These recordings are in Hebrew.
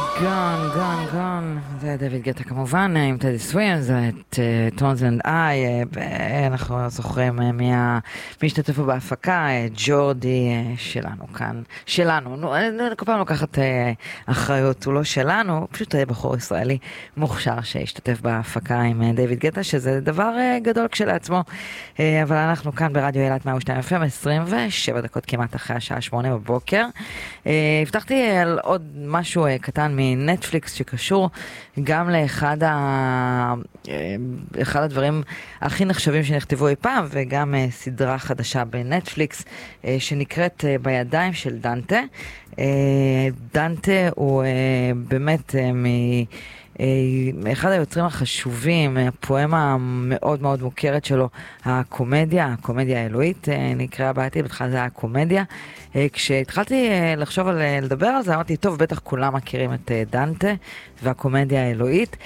גון, זה דויד גטה כמובן, עם טדי סווים, זה את טונס אנד איי, אנחנו זוכרים מי השתתף בהפקה, ג'ורדי שלנו כאן, שלנו, כל פעם לוקחת אחריות, הוא לא שלנו, פשוט בחור ישראלי מוכשר שהשתתף בהפקה עם דויד גטה, שזה דבר גדול כשלעצמו, אבל אנחנו כאן ברדיו אילת 102 FM, 27 דקות כמעט אחרי השעה 8 בבוקר. הבטחתי על עוד משהו קטן מנטפליקס שקשור גם לאחד הדברים הכי נחשבים שנכתבו אי פעם, וגם סדרה חדשה בנטפליקס שנקראת בידיים של דנטה. דנטה הוא באמת אחד היוצרים החשובים, הפואמה המאוד מאוד מוכרת שלו, הקומדיה האלוהית נקרא בעתיד, בתחילה זה היה הקומדיה. כשהתחלתי לחשוב על לדבר על זה, אמרתי, טוב, בטח כולם מכירים את דנטה והקומדיה האלוהית,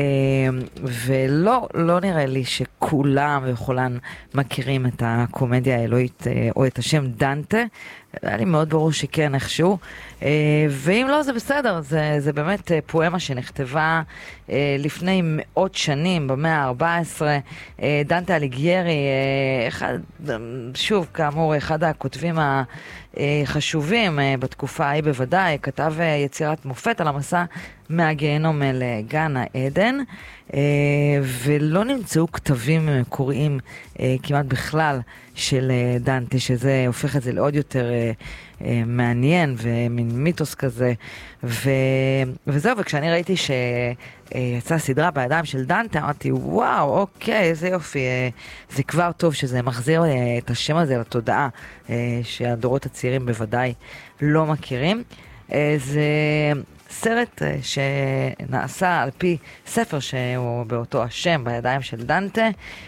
ולא נראה לי שכולם וכולן מכירים את הקומדיה האלוהית או את השם דנטה. היה לי מאוד ברור שכן איכשהו, ואם לא זה בסדר, זה באמת פואמה שנכתבה לפני מאות שנים, במאה ה-14, דנטה אליגיירי, שוב כאמור אחד הכותבים החשובים בתקופה ההיא בוודאי, כתב יצירת מופת על המסע מהגיהנום אל גן העדן, ולא נמצאו כתבים מקוריים כמעט בכלל של דנטה, שזה הופך את זה לעוד יותר מעניין ומין מיתוס כזה, וזהו. וכשאני ראיתי שיצאה סדרה בידיים של דנטה, אמרתי וואו, אוקיי, איזה יופי, זה כבר טוב שזה מחזיר את השם הזה לתודעה, שהדורות הצעירים בוודאי לא מכירים. זה סרט שנעשה על פי ספר שהוא באותו השם, בידיים של דנטה.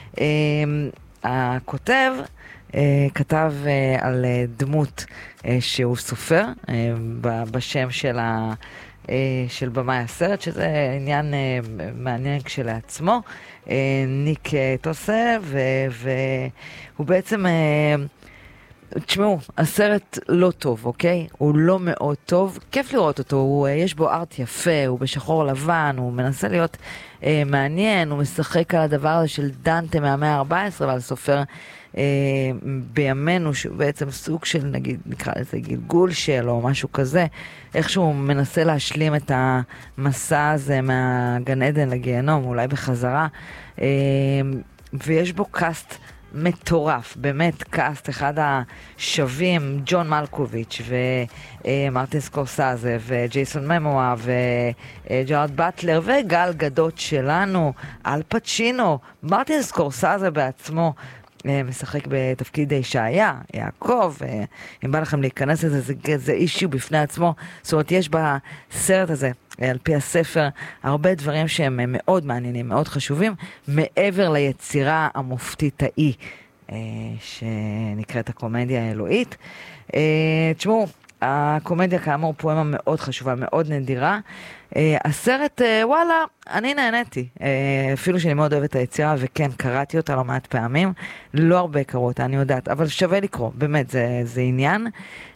הכותב כתב על דמות שהוא סופר בשם של במאי הסרט, שזה עניין מעניין כשלעצמו, ניק טוסה, והוא בעצם, תשמעו, הסרט לא טוב, אוקיי? הוא לא מאוד טוב, כיף לראות אותו, יש בו ארט יפה, הוא בשחור לבן, הוא מנסה להיות מעניין, הוא משחק על הדבר הזה של דנטה מהמאה ה-14, ועל סופר בימינו, שהוא בעצם סוג של, נגיד, נקרא לזה גלגול שלו, או משהו כזה, איכשהו מנסה להשלים את המסע הזה מהגן עדן לגיהנום, אולי בחזרה, ויש בו קאסט מטורף, באמת קאסט, אחד השווים, ג'ון מלקוביץ' ומרטין סקורסזה וג'ייסון ממואה וג'רארד באטלר וגל גדות שלנו, אל פצ'ינו, מרטין סקורסזה בעצמו משחק בתפקיד ישעיה, יעקב, אם בא לכם להיכנס לזה, זה אישיו בפני עצמו. זאת אומרת, יש בסרט הזה, על פי הספר, הרבה דברים שהם מאוד מעניינים, מאוד חשובים, מעבר ליצירה המופתית ההיא, שנקראת הקומדיה האלוהית. תשמעו, הקומדיה כאמור פואמה מאוד חשובה, מאוד נדירה. הסרט, וואלה, אני נהניתי. אפילו שאני מאוד אוהבת את היצירה, וכן, קראתי אותה לא מעט פעמים. לא הרבה קראו אותה, אני יודעת, אבל שווה לקרוא, באמת, זה עניין.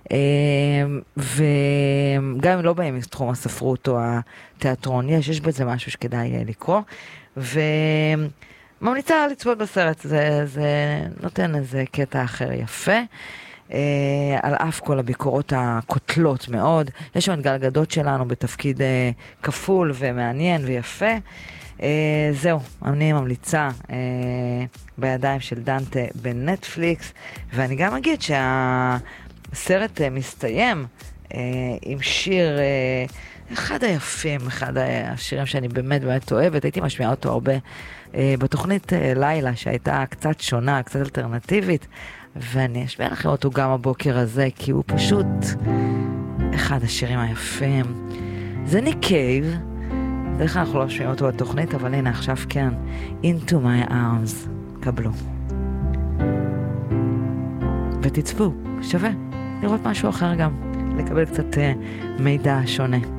וגם אם לא באים מתחום הספרות או התיאטרון, יש בזה משהו שכדאי לקרוא. וממליצה לצפות בסרט, זה נותן איזה קטע אחר יפה. על אף כל הביקורות הקוטלות מאוד. יש שם את גל גדות שלנו בתפקיד כפול ומעניין ויפה. זהו, אני ממליצה בידיים של דנטה בנטפליקס, ואני גם אגיד שהסרט מסתיים עם שיר אחד היפים, אחד השירים שאני באמת באמת אוהבת, הייתי משמיעה אותו הרבה בתוכנית לילה שהייתה קצת שונה, קצת אלטרנטיבית, ואני אשמיע לכם אותו גם הבוקר הזה, כי הוא פשוט אחד השירים היפים. זה ניק קייב, דרך כלל אנחנו לא משמיעים אותו בתוכנית, אבל הנה עכשיו כן, Into My Arms, קבלו. ותצפו, שווה לראות משהו אחר גם, לקבל קצת מידע שונה.